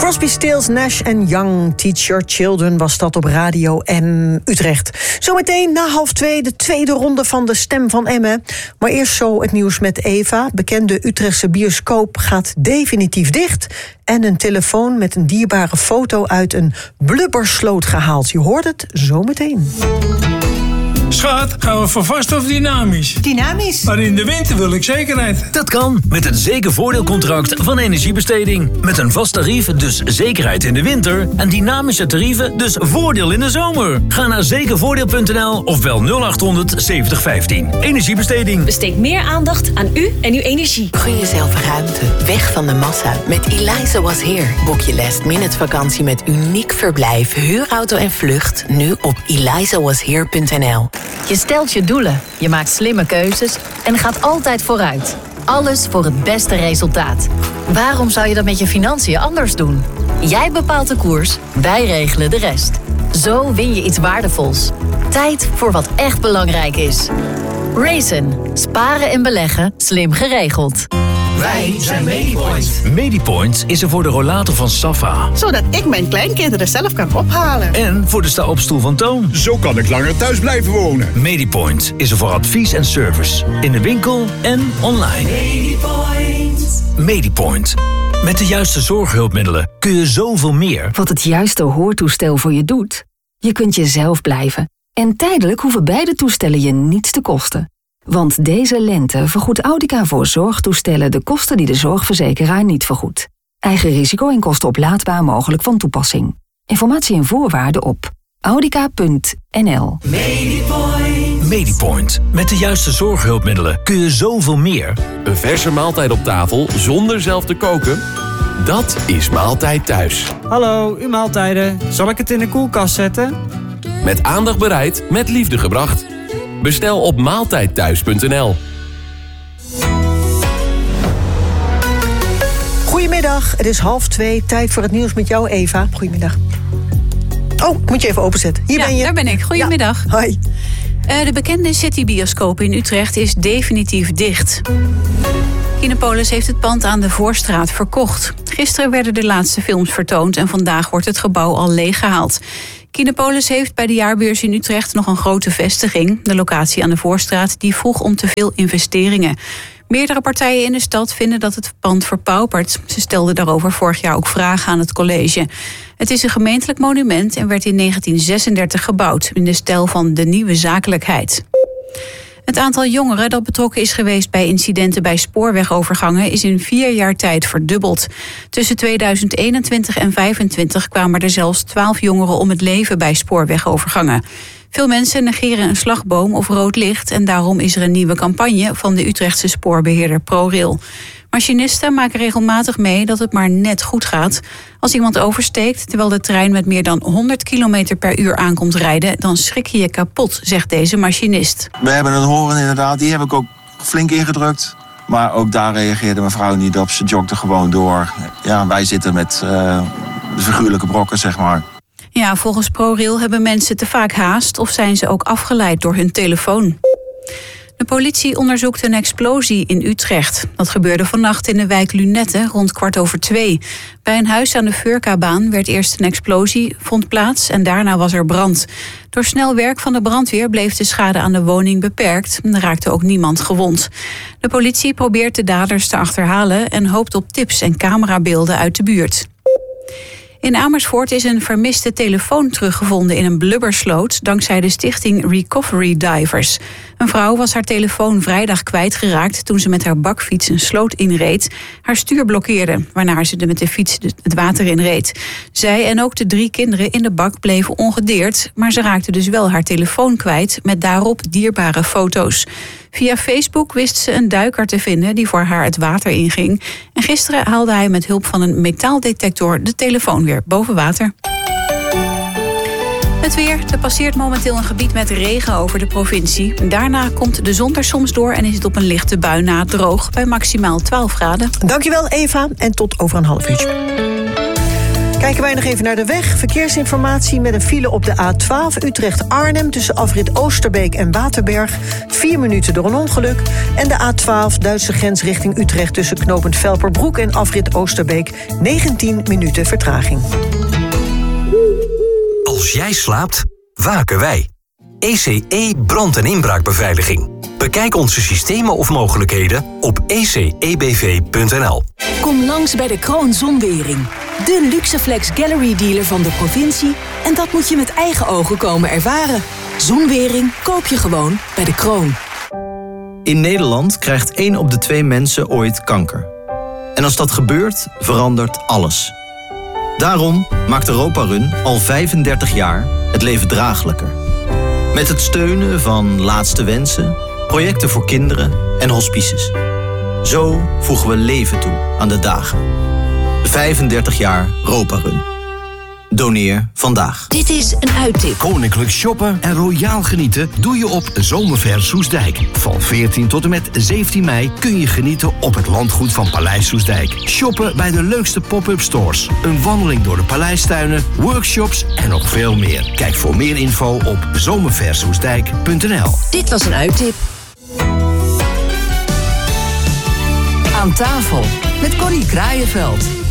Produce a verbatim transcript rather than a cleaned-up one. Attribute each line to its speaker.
Speaker 1: Crosby, Stills, Nash en Young, Teach Your Children was dat op Radio M Utrecht. Zometeen na half twee de tweede ronde van de Stem van Emmen. Maar eerst zo het nieuws met Eva. Bekende Utrechtse bioscoop gaat definitief dicht. En een telefoon met een dierbare foto uit een blubbersloot gehaald. Je hoort het zometeen.
Speaker 2: Schat, gaan we voor vast of dynamisch?
Speaker 3: Dynamisch.
Speaker 2: Maar in de winter wil ik zekerheid.
Speaker 4: Dat kan met het zekervoordeelcontract van Energiebesteding. Met een vast tarief, dus zekerheid in de winter. En dynamische tarieven, dus voordeel in de zomer. Ga naar zekervoordeel punt n l of bel nul acht honderd zeventig vijftien. Energiebesteding.
Speaker 5: Besteed meer aandacht aan u en uw energie.
Speaker 6: Gun jezelf ruimte. Weg van de massa. Met Eliza Was Here. Boek je last minute vakantie met uniek verblijf, huurauto en vlucht. Nu op eliza was here punt n l.
Speaker 7: Je stelt je doelen, je maakt slimme keuzes en gaat altijd vooruit. Alles voor het beste resultaat. Waarom zou je dat met je financiën anders doen? Jij bepaalt de koers, wij regelen de rest. Zo win je iets waardevols. Tijd voor wat echt belangrijk is. Raisin. Sparen en beleggen, slim geregeld.
Speaker 8: Wij zijn Medipoint.
Speaker 4: Medipoint is er voor de rollator van Safa.
Speaker 3: Zodat ik mijn kleinkinderen zelf kan ophalen.
Speaker 4: En voor de sta-opstoel van Toon.
Speaker 9: Zo kan ik langer thuis blijven wonen.
Speaker 4: Medipoint is er voor advies en service. In de winkel en online.
Speaker 8: Medipoint.
Speaker 4: Medipoint. Met de juiste zorghulpmiddelen kun je zoveel meer.
Speaker 10: Wat het juiste hoortoestel voor je doet? Je kunt jezelf blijven. En tijdelijk hoeven beide toestellen je niets te kosten. Want deze lente vergoedt Audica voor zorgtoestellen de kosten die de zorgverzekeraar niet vergoedt. Eigen risico en kosten oplaadbaar mogelijk van toepassing. Informatie en voorwaarden op audica punt n l.
Speaker 8: Medipoint.
Speaker 4: Medipoint. Met de juiste zorghulpmiddelen kun je zoveel meer.
Speaker 11: Een verse maaltijd op tafel zonder zelf te koken? Dat is Maaltijd Thuis.
Speaker 12: Hallo, uw maaltijden. Zal ik het in de koelkast zetten?
Speaker 11: Met aandacht bereid, met liefde gebracht. Bestel op maaltijdthuis punt n l.
Speaker 1: Goedemiddag, het is half twee. Tijd voor het nieuws met jou, Eva. Goedemiddag. Oh, ik moet je even openzetten. Hier
Speaker 13: ja,
Speaker 1: ben je.
Speaker 13: daar ben ik. Goedemiddag.
Speaker 1: Ja. Hoi.
Speaker 13: Uh, de bekende Citybioscoop in Utrecht is definitief dicht. Kinepolis heeft het pand aan de Voorstraat verkocht. Gisteren werden de laatste films vertoond en vandaag wordt het gebouw al leeggehaald. Kinepolis heeft bij de jaarbeurs in Utrecht nog een grote vestiging. De locatie aan de Voorstraat die vroeg om te veel investeringen. Meerdere partijen in de stad vinden dat het pand verpaupert. Ze stelden daarover vorig jaar ook vragen aan het college. Het is een gemeentelijk monument en werd in negentien zesendertig gebouwd in de stijl van de nieuwe zakelijkheid. Het aantal jongeren dat betrokken is geweest bij incidenten bij spoorwegovergangen is in vier jaar tijd verdubbeld. Tussen tweeduizend eenentwintig en vijfentwintig kwamen er zelfs twaalf jongeren om het leven bij spoorwegovergangen. Veel mensen negeren een slagboom of rood licht en daarom is er een nieuwe campagne van de Utrechtse spoorbeheerder ProRail. Machinisten maken regelmatig mee dat het maar net goed gaat. Als iemand oversteekt terwijl de trein met meer dan honderd kilometer per uur aankomt rijden, dan schrik je je kapot, zegt deze machinist.
Speaker 14: We hebben een horen inderdaad, die heb ik ook flink ingedrukt. Maar ook daar reageerde mevrouw niet op, ze jogde gewoon door. Ja, wij zitten met uh, de figuurlijke brokken, zeg maar.
Speaker 13: Ja, volgens ProRail hebben mensen te vaak haast of zijn ze ook afgeleid door hun telefoon. De politie onderzoekt een explosie in Utrecht. Dat gebeurde vannacht in de wijk Lunette rond kwart over twee. Bij een huis aan de Furka-baan werd eerst een explosie, vond plaats en daarna was er brand. Door snel werk van de brandweer bleef de schade aan de woning beperkt. Er raakte ook niemand gewond. De politie probeert de daders te achterhalen en hoopt op tips en camerabeelden uit de buurt. In Amersfoort is een vermiste telefoon teruggevonden in een blubbersloot dankzij de stichting Recovery Divers. Een vrouw was haar telefoon vrijdag kwijtgeraakt toen ze met haar bakfiets een sloot inreed. Haar stuur blokkeerde, waarna ze met de fiets het water inreed. Zij en ook de drie kinderen in de bak bleven ongedeerd, maar ze raakte dus wel haar telefoon kwijt met daarop dierbare foto's. Via Facebook wist ze een duiker te vinden die voor haar het water inging. En gisteren haalde hij met hulp van een metaaldetector de telefoon weer boven water. Het weer. Er passeert momenteel een gebied met regen over de provincie. Daarna komt de zon er soms door en is het op een lichte bui na droog bij maximaal twaalf graden.
Speaker 1: Dankjewel Eva en tot over een half uurtje. Kijken wij nog even naar de weg. Verkeersinformatie met een file op de A twaalf Utrecht-Arnhem... tussen afrit Oosterbeek en Waterberg. Vier minuten door een ongeluk. En de A twaalf Duitse grens richting Utrecht... tussen knooppunt Velperbroek en afrit Oosterbeek. negentien minuten vertraging.
Speaker 15: Als jij slaapt, waken wij. E C E brand- en inbraakbeveiliging. Bekijk onze systemen of mogelijkheden op e c e b v punt n l.
Speaker 16: Kom langs bij de Kroon Zonwering. De Luxeflex Gallery dealer van de provincie. En dat moet je met eigen ogen komen ervaren. Zonwering koop je gewoon bij de Kroon.
Speaker 17: In Nederland krijgt één op de twee mensen ooit kanker. En als dat gebeurt, verandert alles. Daarom maakt Europa Run al vijfendertig jaar het leven draaglijker. Met het steunen van Laatste Wensen, projecten voor kinderen en hospices. Zo voegen we leven toe aan de dagen. vijfendertig jaar Europa Run. Doneer vandaag.
Speaker 18: Dit is een uittip. Koninklijk shoppen en royaal genieten doe je op Zomerver Soestdijk. Van veertien tot en met zeventien mei kun je genieten op het landgoed van Paleis Soestdijk. Shoppen bij de leukste pop-up stores. Een wandeling door de paleistuinen, workshops en nog veel meer. Kijk voor meer info op zomerversoestdijk punt n l.
Speaker 16: Dit was een uittip.
Speaker 19: Aan tafel met Connie Kraaienveld.